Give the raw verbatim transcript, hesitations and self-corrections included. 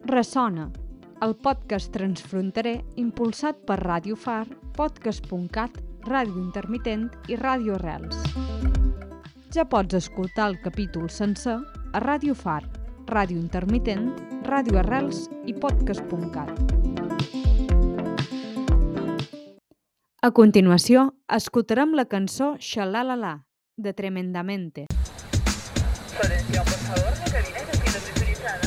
Ressona, el podcast transfronterer impulsat per Ràdio Far, podcast punt cat, Ràdio Intermitent i Ràdio Arrels. Ja pots escoltar el capítol sencer a Ràdio Far, Ràdio Intermitent, Ràdio Arrels i podcast punt cat. A continuació, escoltarem la cançó Xalalala, de Tremendamente. Atención, por favor,